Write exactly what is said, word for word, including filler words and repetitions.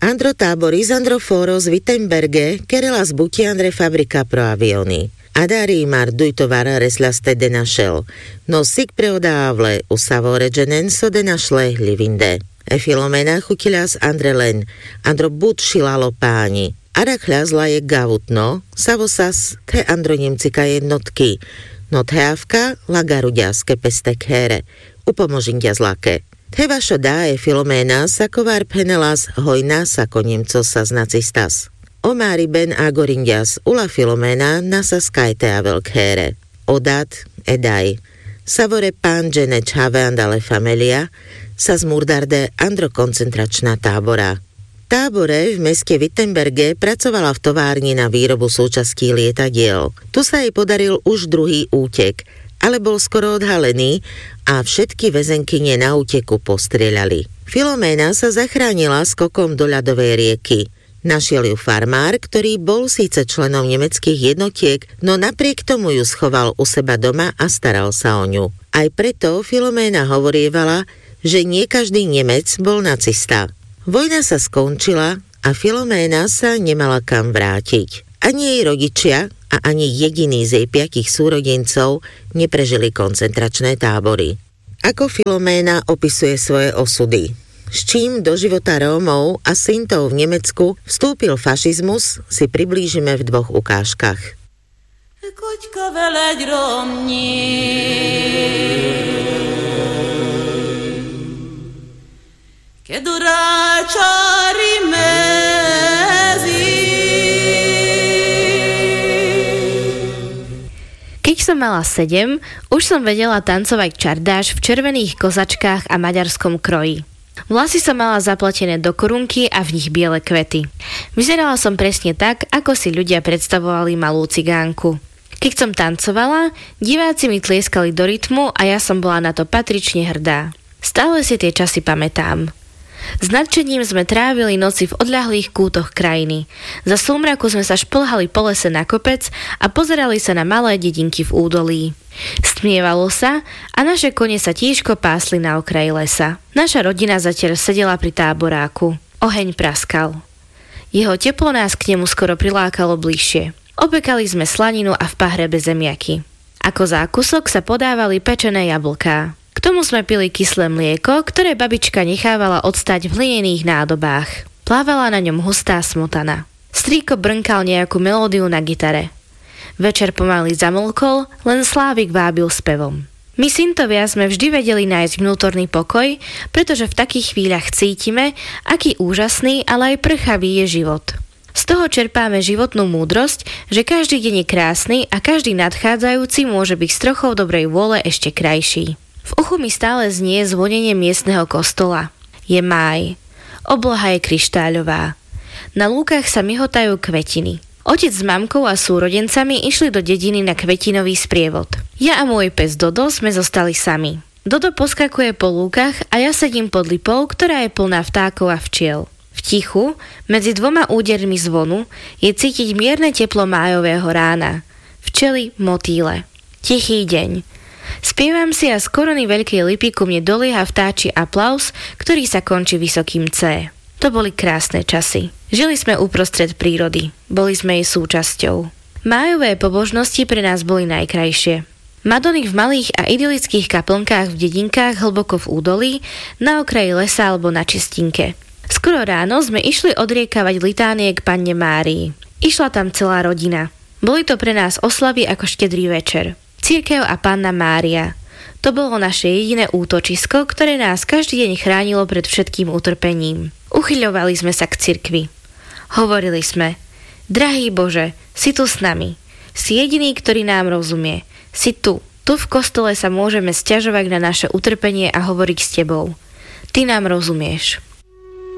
Androtábory z Androforo z Wittenberge, kerela z Butiandre fabrika pro avioni. Adari marduitovar reslaste de našel, no sik preodávle u savoregenen so de našle livinde. E Filomena chutilas Andrelen, Andro bud šilalo páni. Ada chľazla je gavutno, savosas te andronimcika jednotky, no teavka lagaruďaske pestek here, upomožindia zlake. Te vašo dá e Filomena sakovar penelas hojna sako Nemco sa z nacistas. Omári ben agorindias ula Filomena nasa skajte a velkhere. Odat edaj. Savore pán džene čave andale familia sa zmurdarde androkoncentračná tábora. Tábore v meste Wittenberge pracovala v továrni na výrobu súčastí lietadiel. Tu sa jej podaril už druhý útek, ale bol skoro odhalený a všetky väzenkyne na úteku postrieľali. Filomena sa zachránila skokom do ľadovej rieky. Našiel ju farmár, ktorý bol síce členom nemeckých jednotiek, no napriek tomu ju schoval u seba doma a staral sa o ňu. Aj preto Filoména hovorievala, že nie každý Nemec bol nacista. Vojna sa skončila a Filoména sa nemala kam vrátiť. Ani jej rodičia a ani jediný z jej piatich súrodencov neprežili koncentračné tábory. Ako Filoména opisuje svoje osudy? S čím do života Rómov a Sintov v Nemecku vstúpil fašizmus, si priblížime v dvoch ukážkach. Koťka veleď romní, keď uráčari mezi. Keď som mala sedem, už som vedela tancovať čardáš v červených kozačkách a maďarskom kroji. Vlasy som mala zapletené do korunky a v nich biele kvety. Vyzerala som presne tak, ako si ľudia predstavovali malú cigánku. Keď som tancovala, diváci mi tlieskali do rytmu a ja som bola na to patrične hrdá. Stále si tie časy pamätám. S nadšením sme trávili noci v odľahlých kútoch krajiny. Za súmraku sme sa šplhali po lese na kopec a pozerali sa na malé dedinky v údolí. Stmievalo sa a naše kone sa tížko pásli na okraji lesa. Naša rodina zatiaľ sedela pri táboráku. Oheň praskal. Jeho teplo nás k nemu skoro prilákalo bližšie. Opekali sme slaninu a v pahrebe zemiaky. Ako zákusok sa podávali pečené jablká. K tomu sme pili kyslé mlieko, ktoré babička nechávala odstať v hlinených nádobách. Plávala na ňom hustá smotana. Strýko brnkal nejakú melódiu na gitare. Večer pomaly zamlkol, len Slávik vábil spevom. My Sintovia sme vždy vedeli nájsť vnútorný pokoj, pretože v takých chvíľach cítime, aký úžasný, ale aj prchavý je život. Z toho čerpáme životnú múdrosť, že každý deň je krásny a každý nadchádzajúci môže byť s trochou dobrej vôle ešte krajší. V uchu mi stále znie zvonenie miestneho kostola. Je máj. Obloha je kryštáľová. Na lúkach sa myhotajú kvetiny. Otec s mamkou a súrodencami išli do dediny na kvetinový sprievod. Ja a môj pes Dodo sme zostali sami. Dodo poskakuje po lúkach a ja sedím pod lipou, ktorá je plná vtákov a včiel. V tichu, medzi dvoma údermi zvonu, je cítiť mierne teplo májového rána. Včely, motýle. Tichý deň. Spievam si a z korony veľkej lipy ku mne dolieha vtáči aplaus, ktorý sa končí vysokým C. To boli krásne časy. Žili sme uprostred prírody. Boli sme jej súčasťou. Májové pobožnosti pre nás boli najkrajšie. Madony v malých a idylických kaplnkách v dedinkách hlboko v údolí, na okraji lesa alebo na čistinke. Skoro ráno sme išli odriekavať litánie k Panne Márii. Išla tam celá rodina. Boli to pre nás oslavy ako štedrý večer. Cirkev a Panna Mária. To bolo naše jediné útočisko, ktoré nás každý deň chránilo pred všetkým utrpením. Uchyľovali sme sa k cirkvi. Hovorili sme: Drahý Bože, si tu s nami. Si jediný, ktorý nám rozumie. Si tu. Tu v kostole sa môžeme sťažovať na naše utrpenie a hovoriť s tebou. Ty nám rozumieš.